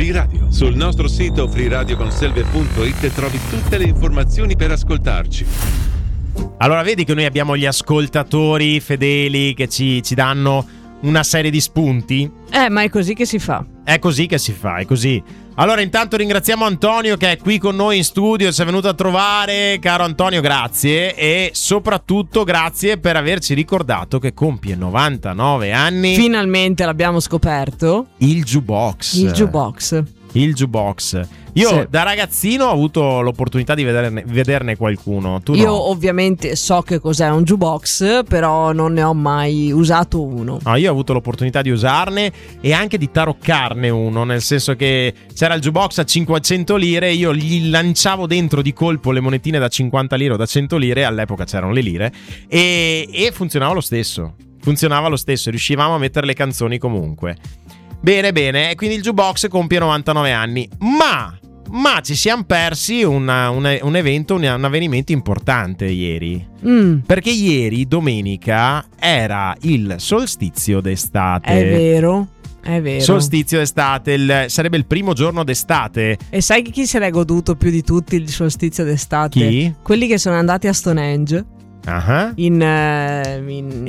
Free Radio. Sul nostro sito freeradioconselve.it trovi tutte le informazioni per ascoltarci. Allora vedi che noi abbiamo gli ascoltatori fedeli che ci danno una serie di spunti? Ma è così che si fa. È così che si fa, è così. Allora intanto ringraziamo Antonio che è qui con noi in studio, ci è venuto a trovare. Caro Antonio, grazie. E soprattutto grazie per averci ricordato che compie 99 anni. Finalmente l'abbiamo scoperto. Il jukebox. Il jukebox. Io da ragazzino ho avuto l'opportunità di vederne qualcuno. Tu Io no? ovviamente so che cos'è un jukebox, però non ne ho mai usato uno. No, io ho avuto l'opportunità di usarne e anche di taroccarne uno, nel senso che c'era il jukebox a 500 lire, io gli lanciavo dentro di colpo le monetine da 50 lire o da 100 lire, all'epoca c'erano le lire, e funzionava lo stesso. Riuscivamo a mettere le canzoni comunque. Bene, quindi il jukebox compie 99 anni, ma ci siamo persi un evento, un avvenimento importante ieri. Perché ieri, domenica, era il solstizio d'estate. È vero. Solstizio d'estate, sarebbe il primo giorno d'estate. E sai chi se l'è goduto più di tutti il solstizio d'estate? Chi? Quelli che sono andati a Stonehenge. Uh-huh. Nel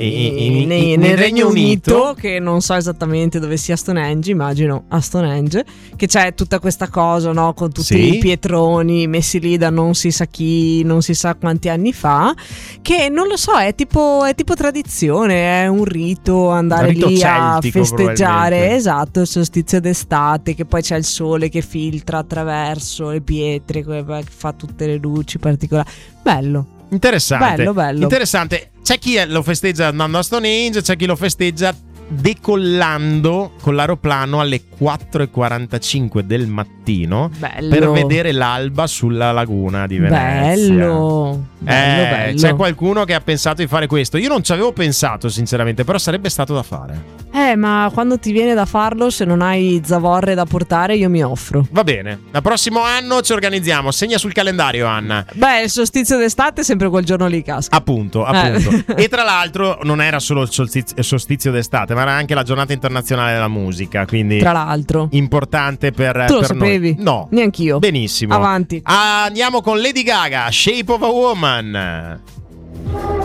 Regno Unito, che non so esattamente dove sia Stonehenge, immagino a Stonehenge, che c'è tutta questa cosa, no, con tutti i pietroni messi lì da non si sa chi, non si sa quanti anni fa, che non lo so, è tipo tradizione, è un rito andare lì celtico, a festeggiare, esatto, il solstizio d'estate, che poi c'è il sole che filtra attraverso le pietre, che fa tutte le luci particolari. Bello. Interessante. Bello. Interessante. C'è chi lo festeggia andando a Stonehenge, c'è chi lo festeggia decollando con l'aeroplano alle 4:45 del mattino. Bello. Per vedere l'alba sulla laguna di Venezia. Bello. C'è qualcuno che ha pensato di fare questo. Io non ci avevo pensato sinceramente, però sarebbe stato da fare. Ma quando ti viene da farlo, se non hai zavorre da portare, io mi offro. Va bene, il prossimo anno ci organizziamo. Segna sul calendario, Anna. Il solstizio d'estate è sempre quel giorno lì, casca. Appunto. E tra l'altro non era solo il solstizio d'estate, ma era anche la giornata internazionale della musica, quindi tra l'altro importante per tu lo per sapevi? noi. No, neanch'io. Benissimo. Avanti. Andiamo con Lady Gaga, Shape of a Woman.